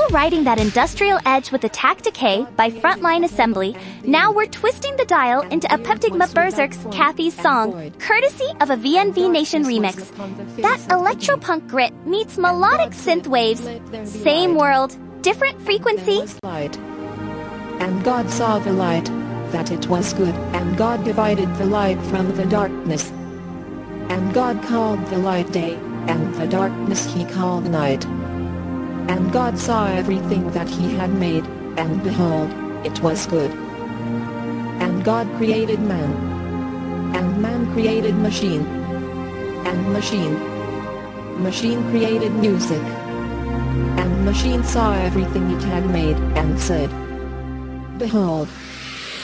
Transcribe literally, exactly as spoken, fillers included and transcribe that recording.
riding that industrial edge with Attack Decay by Frontline Assembly, now we're twisting the dial into Apeptigma Berserk's Kathy's Song, courtesy of a V N V Nation remix. That electropunk grit meets melodic synth waves. Same world, different frequency. And God saw the light, that it was good, and God divided the light from the darkness. And God called the light day, and the darkness he called night. And God saw everything that he had made, and behold, it was good. And God created man. And man created machine. And machine. Machine created music. And machine saw everything it had made, and said, behold,